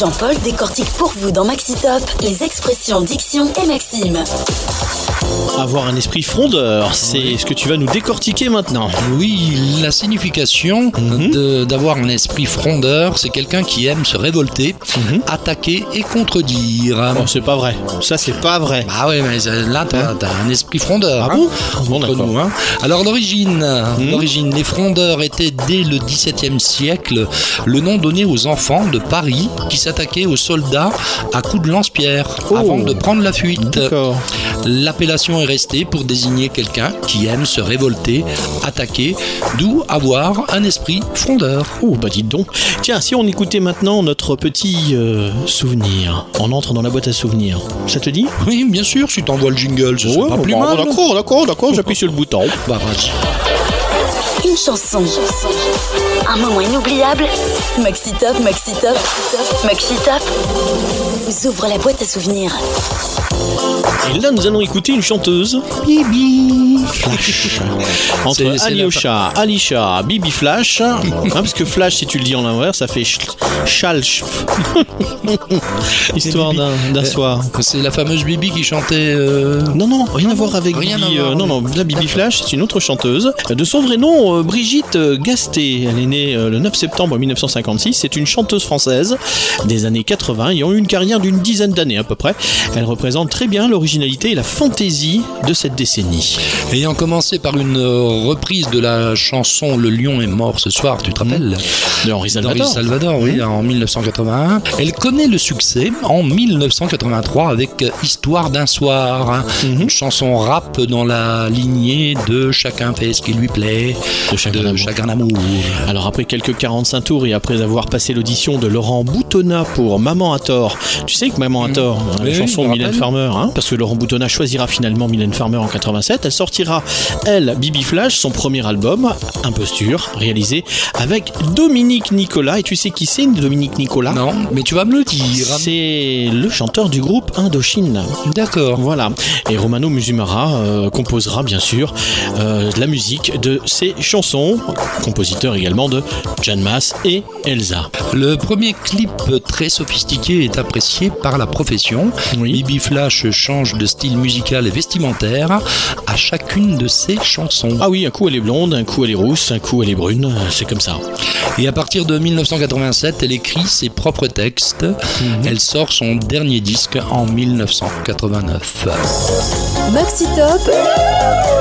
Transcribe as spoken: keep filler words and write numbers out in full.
Jean-Paul décortique pour vous dans Maxi Top les expressions, dictions et maximes. Avoir un esprit frondeur, c'est oui. ce que tu vas nous décortiquer maintenant. Oui, la signification mm-hmm. de, d'avoir un esprit frondeur, c'est quelqu'un qui aime se révolter, mm-hmm. attaquer et contredire. Oh, c'est pas vrai. Ça, c'est pas vrai. Ah oui, mais là, t'as, hein? t'as un esprit frondeur. Ah bon, hein, bon d'accord. Nous, hein. Alors, l'origine, mm-hmm. l'origine, les frondeurs étaient dès le dix-septième siècle le nom donné aux enfants de Paris qui s'attaquaient aux soldats à coups de lance-pierre oh. avant de prendre la fuite. D'accord. L'appellation est restée pour désigner quelqu'un qui aime se révolter, attaquer, d'où avoir un esprit frondeur. Oh, bah dites donc. Tiens, si on écoutait maintenant notre petit euh, souvenir, on entre dans la boîte à souvenirs. Ça te dit ? Oui, bien sûr, si t'envoies le jingle, ce ouais, serait pas plus bah, mal. D'accord, d'accord, d'accord, j'appuie sur le bouton. Bah, vas-y. Une chanson, un moment inoubliable. Maxi Top, Maxi Top, Maxi Top vous ouvre la boîte à souvenirs. Et là, nous allons écouter une chanteuse, Bibi Flash. Entre c'est, c'est Alyosha, la... Alisha, Bibi Flash. Hein, parce que Flash, si tu le dis en l'inverse, ça fait Chalch. Histoire d'un, d'un soir. C'est la fameuse Bibi qui chantait. Euh... Non, non, rien à voir avec rien Bibi. À voir, euh, non, non, la Bibi Flash, c'est une autre chanteuse. De son vrai nom, euh, Brigitte Gasté. Elle est née euh, le neuf septembre mille neuf cent cinquante-six. C'est une chanteuse française des années quatre-vingts ayant eu une carrière d'une dizaine d'années à peu près. Elle représente très bien l'originalité et la fantaisie de cette décennie. Ayant commencé par une reprise de la chanson Le lion est mort ce soir, tu te rappelles ? De Henri Salvador. Henri Salvador, oui, en mille neuf cent quatre-vingt-un. Elle connaît le succès en mille neuf cent quatre-vingt-trois avec Histoire d'un soir, mm-hmm. une chanson rap dans la lignée de Chacun fait ce qui lui plaît, de Chacun, de d'amour. Chacun d'amour. Alors après quelques quarante-cinq tours et après avoir passé l'audition de Laurent Boutonnat pour Maman à tort, tu sais que Maman à tort, mmh. la oui, chanson de Mylène Farmer, hein, parce que Laurent Boutonnat choisira finalement Mylène Farmer en quatre-vingt-sept, elle sortira, elle, Bibi Flash, son premier album, Imposture, réalisé avec Dominique Nicolas. Et tu sais qui c'est, Dominique Nicolas ? Non, mais tu vas me le dire. C'est le chanteur du groupe Indochine. D'accord. Voilà. Et Romano Musumara euh, composera bien sûr euh, la musique de ses chansons, compositeur également de Jeanne Masse et Elsa. Le premier clip très sophistiqué est apprécié par la profession. Oui. Bibi Flash change de style musical et vestimentaire à chacune de ses chansons. Ah oui, un coup elle est blonde, un coup elle est rousse, un coup elle est brune, c'est comme ça. Et à partir de mille neuf cent quatre-vingt-sept, elle écrit ses propres textes. Mmh. Elle sort son dernier disque en mille neuf cent quatre-vingt-neuf. Maxi Top.